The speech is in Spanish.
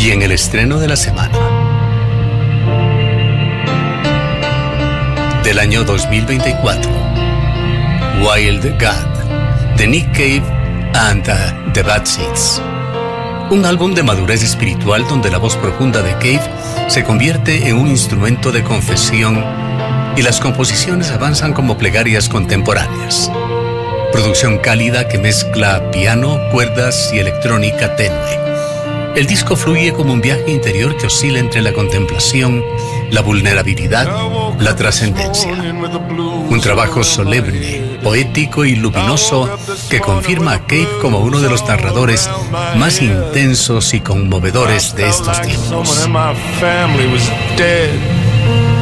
Y en el estreno de la semana del año 2024, Wild God, de Nick Cave and the Bad Seeds. Un álbum de madurez espiritual donde la voz profunda de Cave se convierte en un instrumento de confesión y las composiciones avanzan como plegarias contemporáneas. Producción cálida que mezcla piano, cuerdas y electrónica tenue. El disco fluye como un viaje interior que oscila entre la contemplación, la vulnerabilidad, la trascendencia. Un trabajo solemne, poético y luminoso que confirma a Cave como uno de los narradores más intensos y conmovedores de estos tiempos.